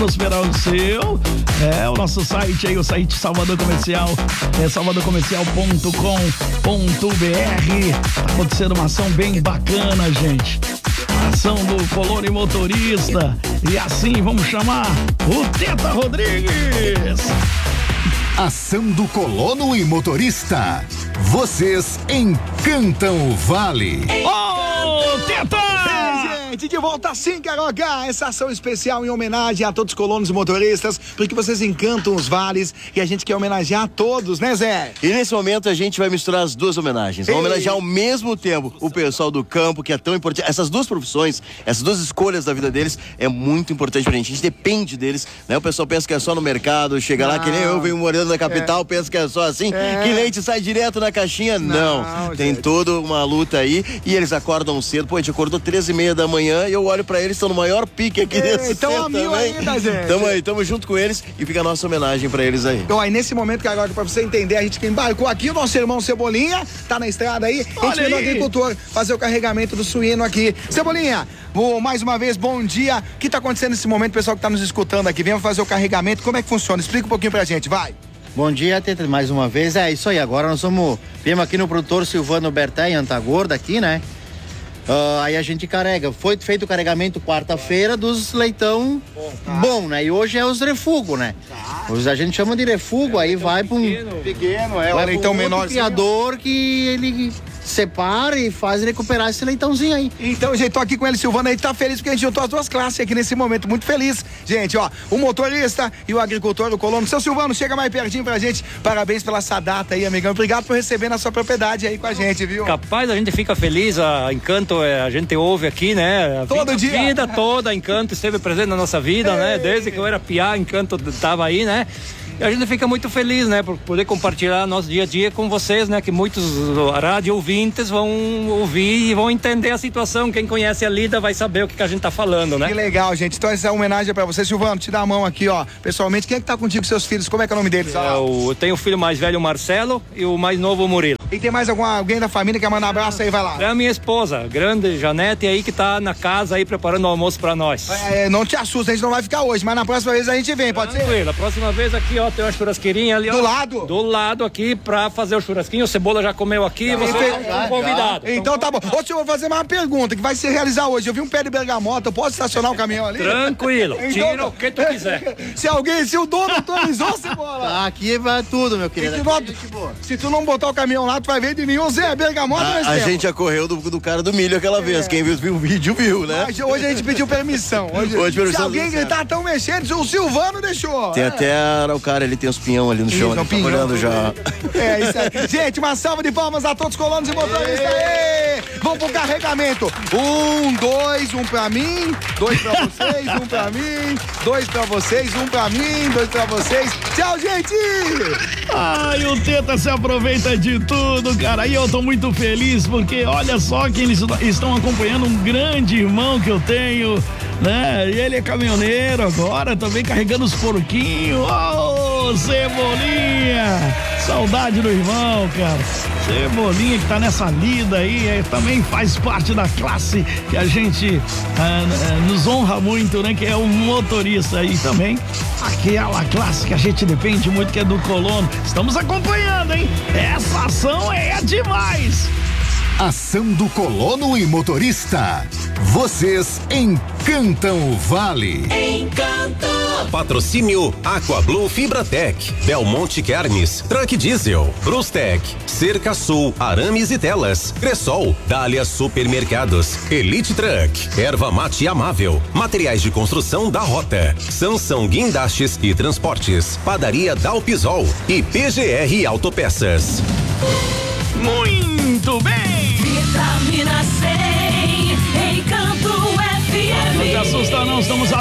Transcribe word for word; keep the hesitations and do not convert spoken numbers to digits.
prosperar o seu. É, o nosso site aí, o site Salvador Comercial, é salvador comercial ponto com ponto br. Tá acontecendo uma ação bem bacana, gente. Ação do Colono e Motorista. E assim vamos chamar o Teta Rodrigues. Ação do Colono e Motorista. Vocês encantam o Vale. Ô, oh, Teta! De volta sim, Caroca, essa ação especial em homenagem a todos os colonos e motoristas, porque vocês encantam os vales e a gente quer homenagear a todos, né, Zé? E nesse momento a gente vai misturar as duas homenagens, vamos homenagear ao mesmo tempo o pessoal do campo, que é tão importante, essas duas profissões, essas duas escolhas da vida deles é muito importante pra gente, a gente depende deles, né? O pessoal pensa que é só no mercado, chega não. lá que nem eu, venho morando na capital, é. pensa que é só assim, é. que leite sai direto na caixinha, não, não tem gente. toda uma luta aí, e eles acordam cedo, pô, a gente acordou treze e meia da manhã e eu olho pra eles, estão no maior pique aqui Ei, nesse Então a mil ainda, gente. Tamo aí, tamo junto com eles e fica a nossa homenagem pra eles aí. Então aí, nesse momento que agora, pra você entender, a gente que embarcou aqui, o nosso irmão Cebolinha, tá na estrada aí, a gente veio no agricultor fazer o carregamento do suíno aqui. Cebolinha, vou, mais uma vez, bom dia. O que tá acontecendo nesse momento, pessoal que tá nos escutando aqui? Vem fazer o carregamento, como é que funciona? Explica um pouquinho pra gente, vai. Bom dia, Teta, mais uma vez. É isso aí, agora nós somos, viemos aqui no produtor Silvano Berté, em Antagorda, aqui, né? Uh, aí a gente carrega, foi feito o carregamento quarta-feira dos leitão bom, tá. bom, né? E hoje é os refugo, né? Tá. Hoje a gente chama de refugo, é, aí vai para um pequeno, é vai o leitão menor, criador que ele separa e faz recuperar esse leitãozinho aí. Então, gente, tô aqui com ele, Silvano, aí tá feliz porque a gente juntou as duas classes aqui nesse momento, muito feliz. Gente, ó, o motorista e o agricultor, o colono. Seu Silvano, chega mais pertinho pra gente. Parabéns pela essa data aí, amigão. Obrigado por receber na sua propriedade aí com a gente, viu? Capaz, a gente fica feliz, a Encanto, a gente ouve aqui, né? A Todo vida, dia. A vida toda, Encanto esteve presente na nossa vida, Ei. né? Desde que eu era piá, Encanto tava aí, né? E a gente fica muito feliz, né, por poder compartilhar nosso dia a dia com vocês, né, que muitos rádio ouvintes vão ouvir e vão entender a situação. Quem conhece a lida vai saber o que, que a gente tá falando, né? Que legal, gente. Então essa homenagem é pra você, Silvano. Te dá a mão aqui, ó. Pessoalmente, quem é que tá contigo, seus filhos? Como é que é o nome deles? É, eu tenho o filho mais velho, o Marcelo, e o mais novo, o Murilo. E tem mais algum, alguém da família que quer mandar um abraço aí? Vai lá. É a minha esposa, grande Janete, aí que tá na casa aí preparando o almoço pra nós. É, não te assusta, a gente não vai ficar hoje, mas na próxima vez a gente vem, pode Tranquilo. ser? A próxima vez aqui, ó, tem uma churrasqueirinha ali, ó. Do lado? Do lado aqui pra fazer o churrasquinho. O Cebola já comeu aqui, você é um convidado. Então tá bom. Ô, senhor, eu vou fazer mais uma pergunta que vai se realizar hoje. Eu vi um pé de bergamota, eu posso estacionar o caminhão ali? Tranquilo, então, tira o que tu quiser. Se alguém, se o dono autorizou, Cebola. Tá, aqui vai tudo, meu querido. Se tu, não, se tu não botar o caminhão lá, tu vai ver de mim, ô Zé, bergamota, A, a gente já correu do, do cara do milho aquela é. vez. Quem viu, viu o vídeo, viu, né? Mas hoje a gente pediu permissão. Hoje, hoje permissão se alguém gritar, tão mexendo, o Silvano deixou. Tem é. até o cara, ele tem os pinhão ali no chão, ele tá olhando já. É isso aí. Gente, uma salva de palmas a todos os colonos e motoristas. Aê! Vamos pro carregamento. Um, dois, um pra mim, dois pra vocês, um pra mim, dois pra vocês, um pra mim, dois pra vocês. Tchau, gente! Ai, o Teta se aproveita de tudo, cara. E eu tô muito feliz porque olha só que eles estão acompanhando um grande irmão que eu tenho, né? E ele é caminhoneiro agora, também carregando os porquinhos. Ô, Cebolinha! Saudade do irmão, cara. Cebolinha que tá nessa lida aí, é, também faz parte da classe que a gente ah, nos honra muito, né? Que é o motorista aí também. Aquela classe que a gente depende muito, que é do colono. Estamos acompanhando, hein? Essa ação é demais! Ação do Colono e Motorista. Vocês encantam o Vale. Encanto. Patrocínio Aquablue Fibratec, Belmonte Carnes, Truck Diesel, Brustec, Cerca Sul, Arames e Telas, Cressol, Dália Supermercados, Elite Truck, Erva Mate Amável, Materiais de Construção da Rota, Sansão Guindastes e Transportes, Padaria Dalpisol e P G R Autopeças. Muito bem! Vitamina cem, Encanto F M. Não te assusta não, estamos